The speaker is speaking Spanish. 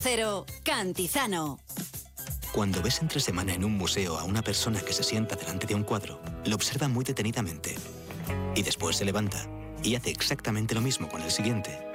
Cero, Cantizano. Cuando ves entre semana en un museo a una persona que se sienta delante de un cuadro, lo observa muy detenidamente. Y después se levanta y hace exactamente lo mismo con el siguiente.